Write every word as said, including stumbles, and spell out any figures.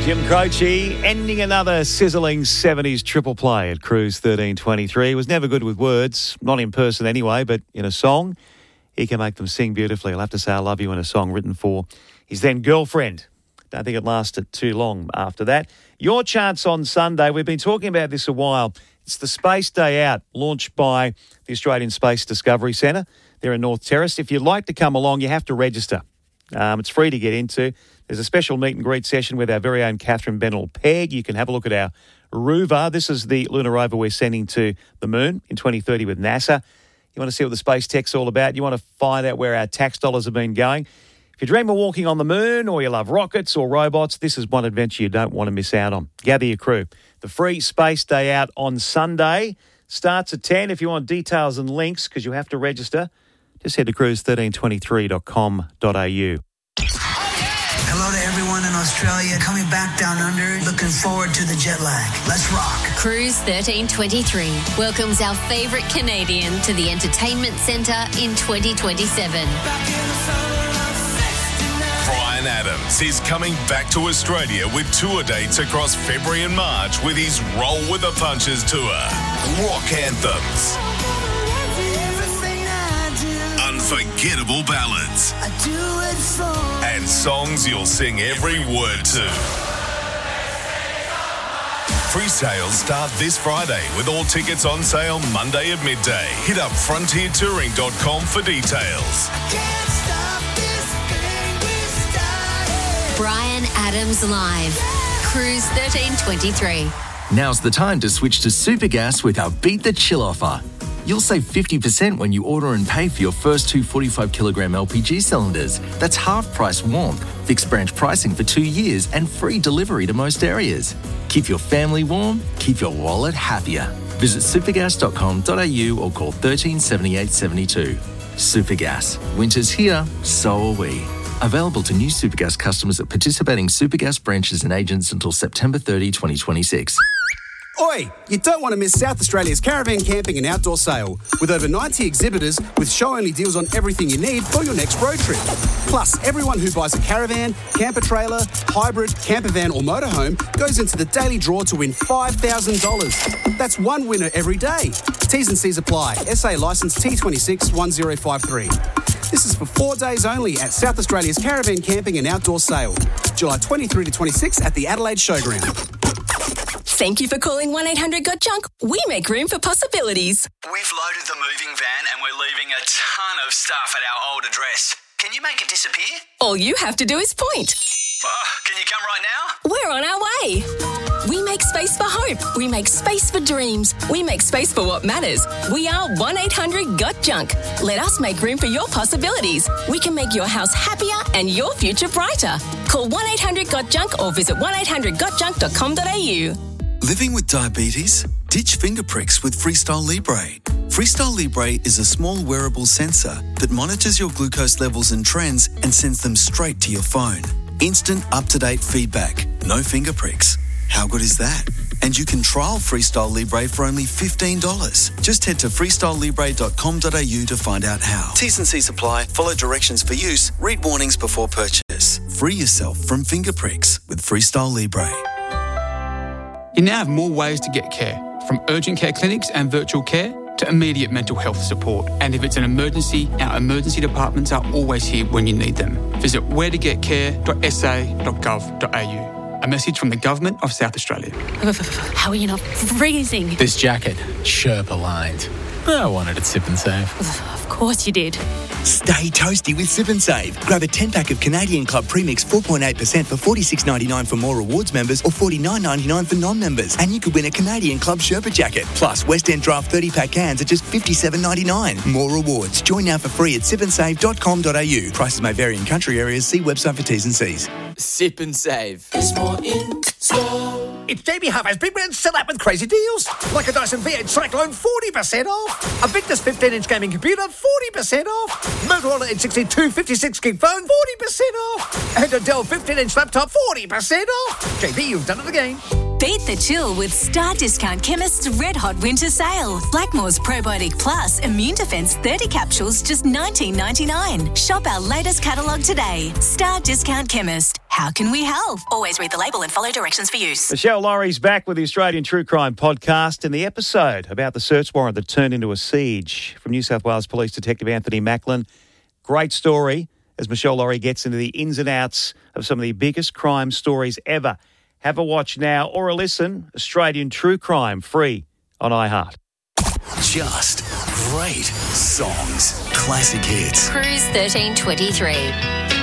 Jim Croce ending another sizzling seventies triple play at Cruise thirteen twenty-three. He was never good with words, not in person anyway, but in a song, he can make them sing beautifully. I'll have to say I love you in a song written for his then girlfriend. Don't think it lasted too long after that. Your chance on Sunday, we've been talking about this a while. It's the Space Day Out, launched by the Australian Space Discovery Centre there in North Terrace. If you'd like to come along, you have to register. Um, it's free to get into. There's a special meet and greet session with our very own Catherine Bennell-Pegg. You can have a look at our rover. This is the lunar rover we're sending to the moon in twenty thirty with NASA. You want to see what the space tech's all about? You want to find out where our tax dollars have been going? If you dream of walking on the moon, or you love rockets or robots, this is one adventure you don't want to miss out on. Gather your crew. The free Space Day Out on Sunday starts at ten. If you want details and links, because you have to register, just head to cruise thirteen twenty-three dot com dot a u. Hello to everyone in Australia coming back down under. Looking forward to the jet lag. Let's rock. Cruise thirteen twenty-three welcomes our favourite Canadian to the Entertainment Centre in twenty twenty-seven. Bryan Adams is coming back to Australia with tour dates across February and March with his Roll with the Punches tour. Rock anthems. Unforgettable ballads. I do it for and songs you'll sing every word to. Pre-sales start this Friday with all tickets on sale Monday at midday. Hit up frontier touring dot com for details. Can't stop this thing we started. Bryan Adams Live. Cruise thirteen twenty-three. Now's the time to switch to Supergas with our Beat the Chill offer. You'll save fifty percent when you order and pay for your first two forty-five kilogram L P G cylinders. That's half price warmth, fixed branch pricing for two years and free delivery to most areas. Keep your family warm, keep your wallet happier. Visit supergas dot com dot a u or call thirteen seventy-eight seventy-two. Supergas. Winter's here, so are we. Available to new Supergas customers at participating Supergas branches and agents until September thirtieth, twenty twenty-six. Oi, you don't want to miss South Australia's caravan camping and outdoor sale. With over ninety exhibitors with show-only deals on everything you need for your next road trip. Plus, everyone who buys a caravan, camper trailer, hybrid, camper van or motorhome goes into the daily draw to win five thousand dollars. That's one winner every day. T's and C's apply. S A licence T two six one zero five three. This is for four days only at South Australia's caravan camping and outdoor sale. July twenty-third to twenty-sixth at the Adelaide Showground. Thank you for calling one eight hundred got junk. We make room for possibilities. We've loaded the moving van and we're leaving a ton of stuff at our old address. Can you make it disappear? All you have to do is point. Oh, can you come right now? We're on our way. We make space for hope. We make space for dreams. We make space for what matters. We are one eight hundred got junk. Let us make room for your possibilities. We can make your house happier and your future brighter. Call one eight hundred got junk or visit one eight hundred got junk dot com dot a u. Living with diabetes? Ditch finger pricks with Freestyle Libre. Freestyle Libre is a small wearable sensor that monitors your glucose levels and trends and sends them straight to your phone. Instant, up-to-date feedback. No finger pricks. How good is that? And you can trial Freestyle Libre for only fifteen dollars. Just head to freestyle libre dot com dot a u to find out how. T's and C's apply. Follow directions for use. Read warnings before purchase. Free yourself from finger pricks with Freestyle Libre. You now have more ways to get care, from urgent care clinics and virtual care to immediate mental health support. And if it's an emergency, our emergency departments are always here when you need them. Visit where to get care dot s a dot gov dot a u. A message from the Government of South Australia. How are you not freezing? This jacket, Sherpa lined. I wanted it Sip and Save. Of course you did. Stay toasty with Sip and Save. Grab a ten-pack of Canadian Club Premix four point eight percent for forty-six ninety-nine for More Rewards members or forty-nine ninety-nine for non-members. And you could win a Canadian Club Sherpa jacket. Plus, West End Draft thirty-pack cans at just fifty-seven ninety-nine. More rewards. Join now for free at sip and save dot com dot a u. Prices may vary in country areas. See website for T's and C's. Sip and Save. There's more in store. It's J B Hi-Fi's Big Man Sell Out with crazy deals. Like a Dyson V eight Cyclone, forty percent off. A Victus fifteen inch gaming computer, forty percent off. Motorola N sixty-two fifty-six gig phone, forty percent off. And a Dell fifteen inch laptop, forty percent off. J B, you've done it again. Beat the chill with Star Discount Chemist's Red Hot Winter Sale. Blackmore's Probiotic Plus Immune Defense thirty capsules, just nineteen ninety-nine. Shop our latest catalogue today. Star Discount Chemist. How can we help? Always read the label and follow directions for use. Michelle Laurie's back with the Australian True Crime Podcast and the episode about the search warrant that turned into a siege from New South Wales Police Detective Anthony Macklin. Great story as Michelle Laurie gets into the ins and outs of some of the biggest crime stories ever. Have a watch now or a listen. Australian True Crime, free on iHeart. Just great songs, classic hits. Cruise thirteen twenty-three.